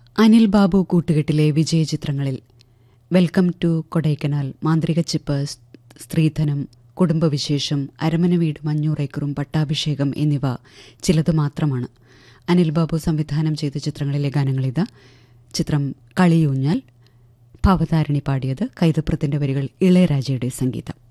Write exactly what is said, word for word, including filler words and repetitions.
Anil Babu കൂട്ടുകെട്ടിലെ വിജയചിത്രങ്ങളിൽ welcome to Kodaikanal, മാന്ത്രിക chip, സ്ത്രീധനം, കുടുംബവിശേഷം, അരമന വീട്, മഞ്ഞൂറേക്കറും, പട്ടാഭിഷേകം എന്നിവ ചിലത് മാത്രമാണ്. അനിൽ ബാബു സംവിധാനം ചെയ്ത ചിത്രങ്ങളിലെ ഗാനങ്ങളിതാ. ചിത്രം കളിയൂഞ്ഞാൽ, ഭവതാരിണി പാടിയത്, കൈതപ്രത്തിന്റെ വരികൾ, ഇളയരാജയുടെ സംഗീതം.